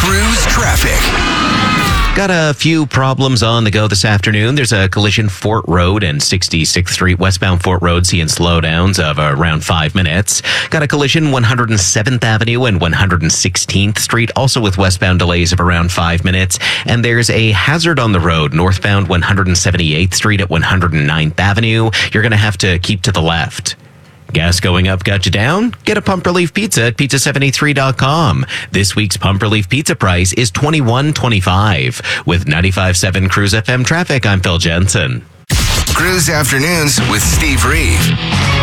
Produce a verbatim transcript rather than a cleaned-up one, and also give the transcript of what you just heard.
Cruise traffic. Got a few problems on the go this afternoon. There's a collision Fort Road and sixty-sixth Street, westbound Fort Road, seeing slowdowns of around five minutes. Got a collision one hundred seventh Avenue and one hundred sixteenth Street, also with westbound delays of around five minutes. And there's a hazard on the road, northbound one hundred seventy-eighth Street at one hundred ninth Avenue. You're going to have to keep to the left. Gas going up got you down? Get a Pump Relief Pizza at pizza seventy-three dot com. This week's Pump Relief Pizza price is twenty-one twenty-five. With ninety-five point seven Cruise F M traffic, I'm Phil Jensen. Cruise Afternoons with Steve Reeve.